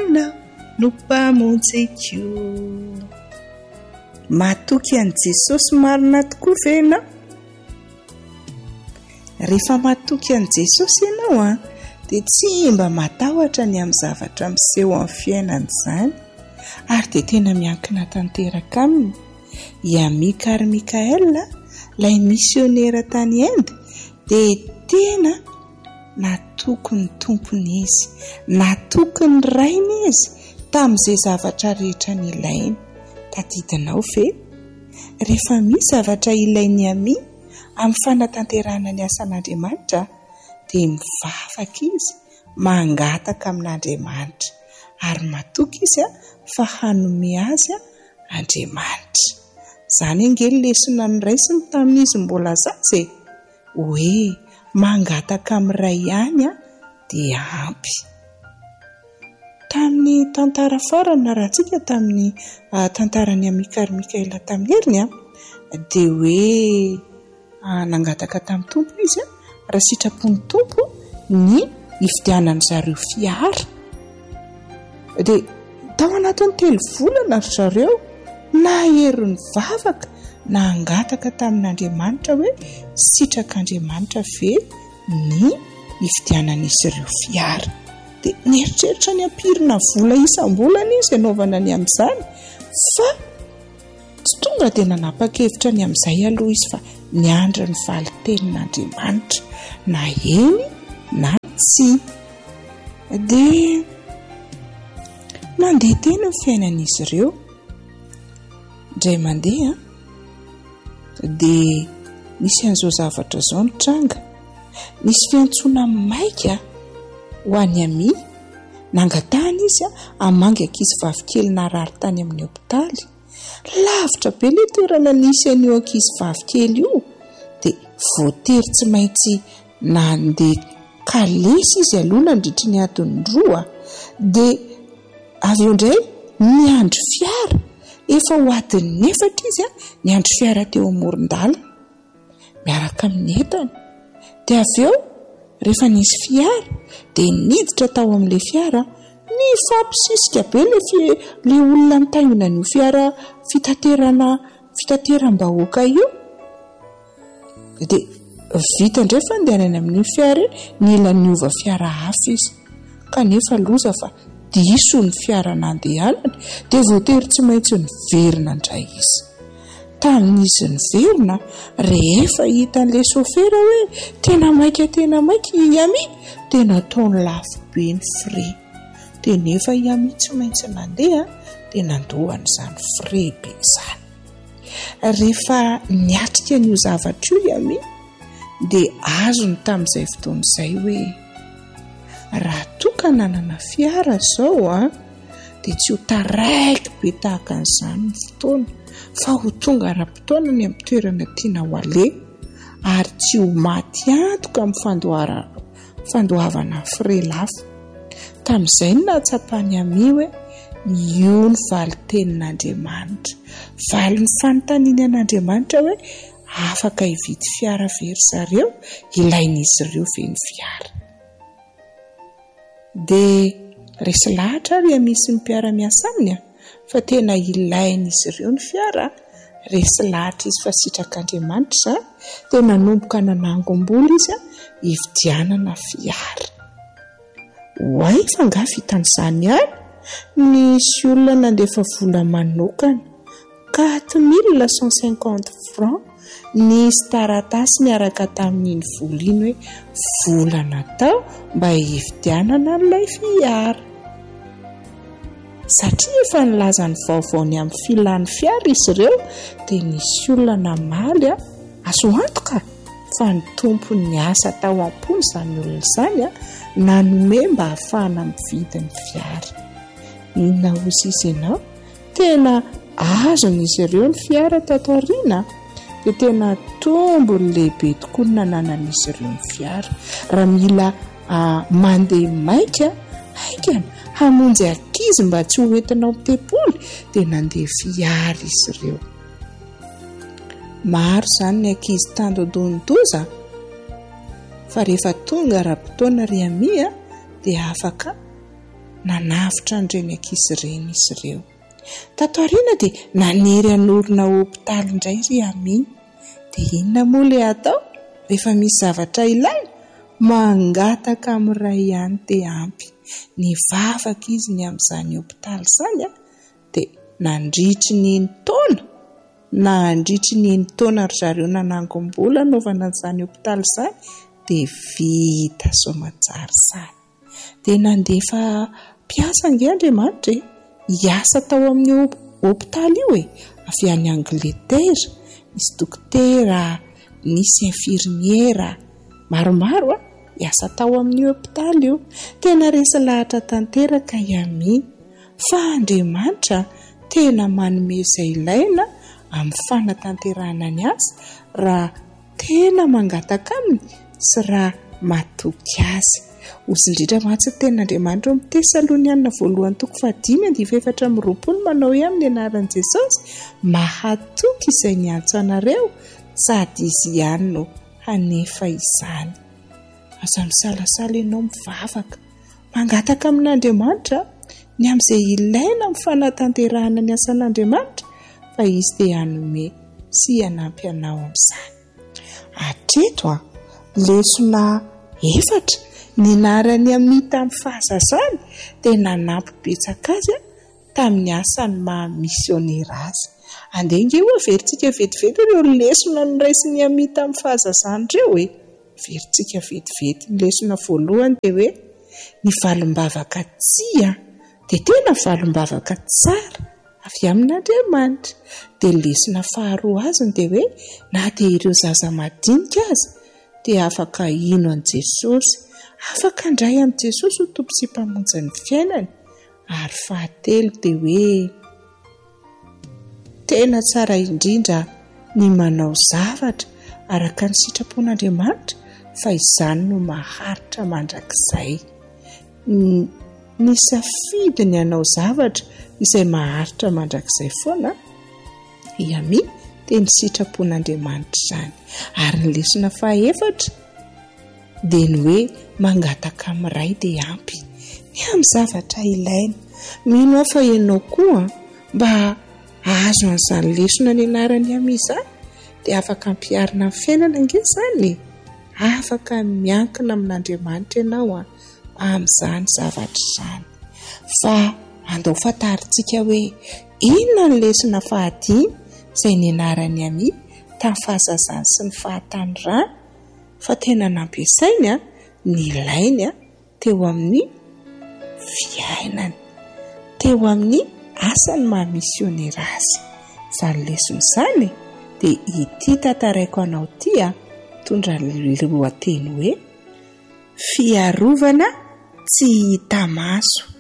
ianao no mpamonjeko. Matoky an' Jesosy marina tokoa ve ianao? Rehefa matoky an' Jesosy ianao dia tsy mba matahotra ny amin'ny zavatra miseho amin'ny fiainana izany, ary dia tena miankina tanteraka aminy. I Amika ary Mikaela, ilay misionera tany Inde, dia tena natoky ny tompony izy, natoky ny rainy izy tamin'izay zavatra rehetra nilainy. Tadidinao ve? Rehefa misy zavatra ilainy Ami amin'ny fanatanterahana ny asan'Andriamanitra dia mivavaka izy, mangataka amin'Andriamanitra, ary matoky izy fa hanome azy Andriamanitra. Izany angely lesona niraisiny tamin'izy mbola zaza hoe mangataka amin'ny ray ihany dia ampy. Tamin'ny tantara farana rahantsika tamin'ny tantaran'ny Amika ary Mikaela tamin'ny heriny dia hoe nangataka tamin'ny tompo izy raha sitrapon'ny tompo ny hifidianany zareo fiara. Dia tao anatin'ny 3 volana ry zareo na herin'ny vavaka na angataka tamin'Andriamanitra hoe sitrak'Andriamanitra ve ny hifidianan'izy ireo fiara. Dia nieritreritra ny ampirina vola isam-bolana izy anaovana ny amin'izany, fa tsy tonga dia nanapa-kevitra ny amin'izay aloha izy fa niandry ny valitenin'Andriamanitra na eny na tsy. Dia mandeha tena ny fiainan'izy ireo. Indray mandeha dia nisy an'izao zavatra izao ny tranga. Nisy fiantsoana maika ho any Ami, nangatahana izy hamangy ankizy vavikely narary tany amin'ny hopitaly. Lavitra be ilay toerana nisy an'io ankizy vavikely io, dia voatery tsy maintsy nandeha kalesy izy aloha nandritry ny adiny 2, dia avy eo indray niandry fiara. Efa ho adiny 4 izy niandry fiara teo amoron-dalana miaraka amin'ny entany. Dia avy eo rehefa nisy fiara dia niditra tao amin'ilay fiara, ny fampisisika be ilay olona mitahina ny fiara fitateram-bahoaka io. Dia vita indray fandehanany amin'ny fiara nila niova fiara hafa izy, kanefa loza fa diso ny fiara nandehanany dia voatery tsy maintsy niverina indray izy. Tamin'izy niverina, rehefa hitan'ilay sofera hoe tena maika i Ami, dia nataony lafo be ny frais. Dia nefa i Ami tsy maintsy mandeha dia nandohany izany frais be izany. Rehefa niatrika n'io zavatra io i Ami dia azony tamin'izay fotoana izay hoe raha toka nanana fiara izao dia tsy ho taraiky be tahaka an'izany ny fotoana, fa ho tonga ara-potoana ny amin'ny toerana tiana ho aleha, ary tsy ho maty antoka amin'ny fandohavana frais lafo. Tamin'izay no nahatsapany Ami hoe io ny valitenin'Andriamanitra, valy ny fanontaniany an'Andriamanitra hoe afaka hividy fiara very zareo, ilain'izy ireo ve ny fiara. Dia resy lahatra ary misy ny mpiara-miasa aminy fa tena ilain'izy ireo ny fiara. Resy lahatra izy fa sitrak'Andriamanitra dia nanomboka nanangom-bola izy hividianana fiara. Hoay fa nga vitan'izany ihany nisy olona nandefa vola manokana 4150 francs, nisy taratasy miaraka tamin'iny vola iny hoe vola natao mba hividianana n'ilay fiara. Satria efa nilaza ny vaovaony amin'ny filan'ny fiara izy ireo dia nisy olona namaly azo antoka fa ny tompony ny asa tao am-pony izany olona izany nanome mba hahafahana mividy ny fiara. Inona ozy izy ianao? Tena azon'izy ireo ny fiara tato aoriana dia tena tombony lehibe tokoa ny nananan'izy ireo ny fiara. Raha mila mandeha maika haikana hamonjy ankizy mba tsy ho entinao am-tepoly dia nandeha fiara izy ireo. Maro izany ny ankizy tandodondoza, fa rehefa tonga ara-potoana ry Ami dia afaka nanavitra an'ireny ankizy ireny izy ireo. Tato aoriana dia naniry anorina hôpitaly indray ry Ami. Dia inona moa ilay atao rehefa misy zavatra ilaina? Mangataka amin'ray ihany dia ampy. Nivavaka izy ny amin'izany hôpitaly izany dia nandritry ny taona ry zareo nanangom-bola naovana an'izany hôpitaly izany dia vita soamantsara izany. Dia nandefa mpiasa Andriamanitra hiasa tao amin'ny hôpitaly io avy any Angletera, nisy dokotera, nisy infirmiera maromaro hiasa tao amin'ny hôpitaly io. Tena resy lahatra tanteraka Ami, fa Andriamanitra tena manome izay ilaina amin'ny fanatanterahana ny asa raha tena mangataka aminy sy raha matoky azy. Ozy indrindra mantsy ten'Andriamanitra amin'ny Tesalonianina 1:5-4 manao hoe amin'ny anaran'i Jesosy, mahatoky izay niantso anareo sady izy ihany no hanefa izany. Aza misalasala ianao mivavaka mangataka amin'Andriamanitra ny amin'izay ilaina amin'ny fanatanterahana ny asan'Andriamanitra, fa izy dia hanome sy hanampy anao amin'izany. Hatreto lesona 4 ninarany amin'ny tamin'ny fahazazany dia nanampy betsaka azy tamin'ny asany maha-misionera azy. Andenge ho averintsika vetivety ireo lesona noraisiny amin'ny tamin'ny fahazazany ireo Verintsika vetivety. Ny lesona voalohany dia hoe ny valim-bavaka tsia dia tena valim-bavaka tsara avy amin'Andriamanitra. Dia lesona faharoa azony dia hoe na dia ireo zaza madinika aza dia afaka ino an' Jesosy, afaka andray amin'i Jesosy ho tompo sy mpamonjy ny fiainany. Ary fahatelo dia hoe tena tsara indrindra ny manao zavatra araka ny sitrapon'Andriamanitra, fa izany no maharitra mandrakizay. Ny safidy ny hanao zavatra izay maharitra mandrakizay foana Ami dia ny sitrapon'Andriamanitra izany. Ary ny lesona faha-4 dia ny hoe mangataka amin'iray dia ampy ny amin'ny zavatra ilaina. Mino aho fa ianao koa mba azo an'izany lesona ny anarany Ami izany dia afaka ampiarina amin'ny fiainana ange izany. Afaka miankina amin'Andriamanitra ianao amin'izany zavatra izany. Fa andao fantarintsika hoe inona ny lesona faha-5 izay ny anarany Ami tamin'ny fahazazany sy ny fahatanorana, fa tena nampiasainy ny ilainy teo amin'ny fiainany, teo amin'ny asany maha-misionera azy. Izany lesona izany dia ity tantaraiko anao ity tondra lohateny hoe fiarovana tsy hita maso.